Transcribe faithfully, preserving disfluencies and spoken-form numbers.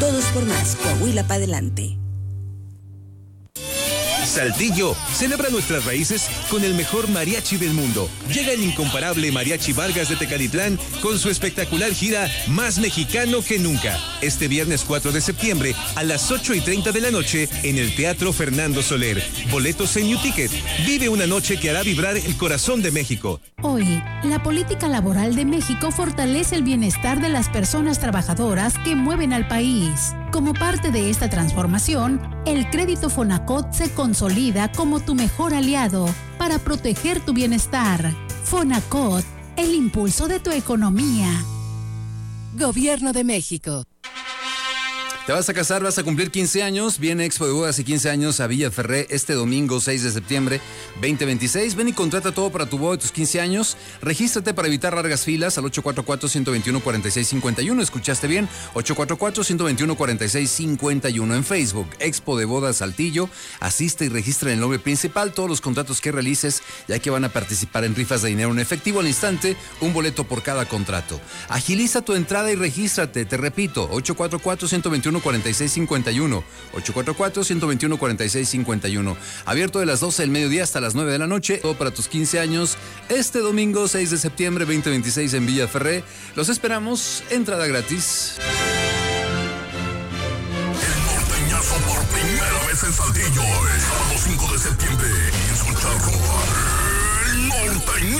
Todos por más. Coahuila para adelante. Saltillo celebra nuestras raíces con el mejor mariachi del mundo. Llega el incomparable Mariachi Vargas de Tecalitlán con su espectacular gira Más Mexicano que Nunca. Este viernes cuatro de septiembre a las ocho y treinta de la noche en el Teatro Fernando Soler. Boletos en New Ticket. Vive una noche que hará vibrar el corazón de México. Hoy, la política laboral de México fortalece el bienestar de las personas trabajadoras que mueven al país. Como parte de esta transformación, el crédito Fonacot se consolida como tu mejor aliado para proteger tu bienestar. Fonacot, el impulso de tu economía. Gobierno de México. Te vas a casar, vas a cumplir quince años. Viene Expo de Bodas y quince años a Villa Ferré este domingo seis de septiembre veinte veintiséis. Ven y contrata todo para tu boda y tus quince años. Regístrate para evitar largas filas al ocho cuatro cuatro, uno dos uno, cuatro seis cinco uno. ¿Escuchaste bien? ocho cuatro cuatro, uno dos uno, cuatro seis cinco uno. En Facebook, Expo de Bodas Saltillo. Asiste y registra el nombre principal todos los contratos que realices, ya que van a participar en rifas de dinero en efectivo al instante, un boleto por cada contrato. Agiliza tu entrada y regístrate. Te repito, ocho cuatro cuatro, uno dos uno, cuatro seis cinco uno. ocho cuatro cuatro, uno dos uno, cuatro seis cinco uno. Abierto de las doce del mediodía hasta las nueve de la noche. Todo para tus quince años. Este domingo seis de septiembre veinte veintiséis en Villa Ferré. Los esperamos. Entrada gratis. El norteñazo por primera vez en Saltillo. El sábado cinco de septiembre. Y escucharlo. El norteñazo.